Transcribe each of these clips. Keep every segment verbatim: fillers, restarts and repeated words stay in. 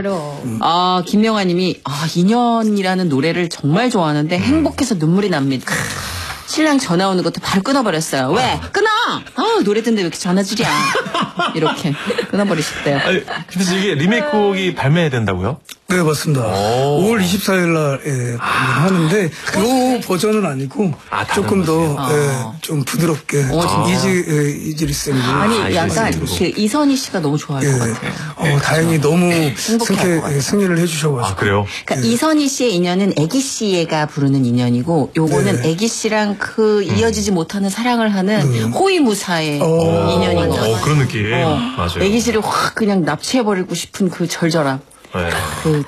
아, 김명아 님이, 아, 인연이라는 노래를 정말 좋아하는데 행복해서 눈물이 납니다. 신랑 전화 오는 것도 바로 끊어버렸어요. 왜? 끊어! 아, 노래 듣는데 왜 이렇게 전화질이야. 이렇게 끊어버리셨대요. 아니, 그래서 이게 리메이크곡이 발매된다고요? 네, 맞습니다. 오월 이십사일 날에 하는데 이 버전은 아니고 아, 조금 더 아. 예, 좀 부드럽게 어, 이지 예, 이지리 쌤이 아니, 아, 약간 이제 그 이선희 씨가 너무 좋아할 예, 것 같아요. 어, 다행히 너무 행복해할 것 승계 같아요. 예, 승리를 해주셔가지고 아, 그래요? 그러니까 이선희 씨의 인연은 애기 씨가 부르는 인연이고 요거는 네. 애기 씨랑 그 이어지지 못하는 사랑을 하는 음. 호위무사의 어. 인연인 것 같아요. 어, 그런 느낌. 어. 맞아요. 애기 씨를 확 그냥 납치해버리고 싶은 그 절절함. 네. 그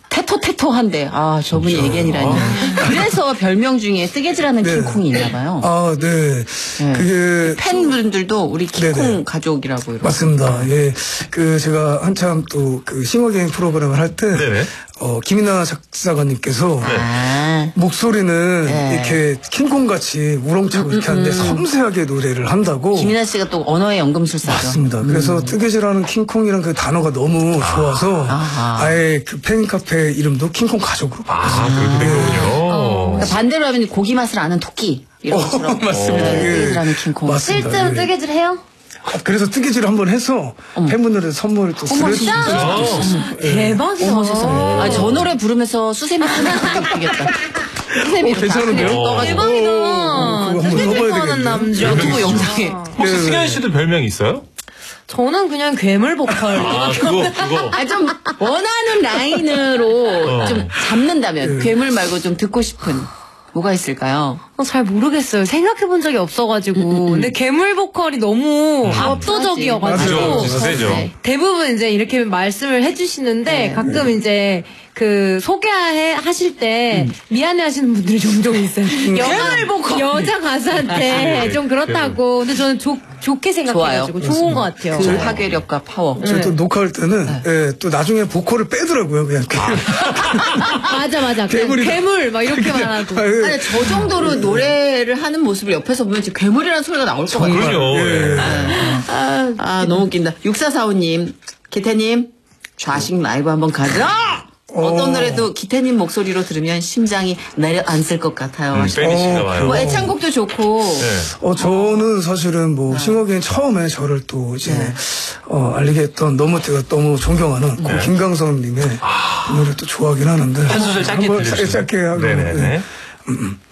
테토테토한데 아 저분이 애견이라니. 그래서 별명 중에 뜨개질하는 네. 킹콩이 있나 봐요. 아, 네. 네. 그게 팬분들도 우리 킹콩 네네. 가족이라고 이러고. 맞습니다. 예, 그 제가 한참 또 그 싱어게인 프로그램을 할 때 네네. 어, 김이나 작사가님께서 아. 목소리는 네. 이렇게 킹콩같이 우렁차고 이렇게 하는데 섬세하게 노래를 한다고. 김이나 씨가 또 언어의 연금술사죠. 맞습니다. 그래서 뜨개질하는 킹콩이란 그 단어가 너무 좋아서 아하. 아예 그 팬카페 이름도 킹콩 가족으로 바꿨어요. 아, 그렇게 된 거군요. 그러니까 반대로 하면 고기 맛을 아는 토끼 이런 것처럼. 맞습니다. 네, 예. 뜨개질하는 킹콩. 맞습니다. 실제로 예. 뜨개질 해요? 아, 그래서 뜨개질을 한번 해서 팬분들한테 선물을 또 어머, 드렸으면 진짜? 좋겠어요. 대박이다. 어머 세상에. 아, 저 노래 부르면서 수세미 뜨면 웃기겠다. 수세미 어, 괜찮은데요? 떠가지고. 대박이다. 어, 그거 한번 뜨개질 넣어봐야 하는 되겠네요. 남자. 유튜브 영상에. 혹시 네, 네. 승현 씨도 별명 있어요? 저는 그냥 괴물 보컬. 아, 그거, 그거. 아, 좀 원하는 라인으로 어. 좀 잡는다면 괴물 말고 좀 듣고 싶은 뭐가 있을까요? 어, 잘 모르겠어요. 생각해 본 적이 없어가지고. 근데 괴물 보컬이 너무 압도적이어가지고. 맞아요. 진짜 세죠. 네. 대부분 이제 이렇게 말씀을 해주시는데 네. 가끔 이제 그 소개하실 때 미안해 하시는 분들이 종종 있어요. 괴물 보컬. 여자 가수한테 좀 그렇다고. 근데 저는 좋, 좋게 생각해가지고 좋아요. 좋은 것 같아요. 그 파괴력과 파워. 저희 또 녹화할 때는 예, 또 나중에 보컬을 빼더라고요. 그냥 맞아, 맞아. 그 괴물이다. 괴물 막 이렇게만 하고. 아, 예. 아니, 저 정도로 노래를 하는 모습을 옆에서 보면 진짜 괴물이라는 소리가 나올 것 같아요. 그럼요. 예. 아, 아, 너무 웃긴다. 육사사오님, 기태님, 좌식 라이브 한번 가자! 어떤 노래도 기태님 목소리로 들으면 심장이 내려앉을 것 같아요. 음, 팬이신가 봐요. 뭐 애창곡도 좋고. 네. 어, 저는 사실은 뭐, 싱어게인 처음에 저를 또 이제, 어, 알리게 했던 너무 제가 너무 존경하는 고 김강성님의 노래 또 좋아하긴 하는데. 한 소절 짧게 한번 들려주세요. 짧게 하고. 네네네. 예. 음, 음.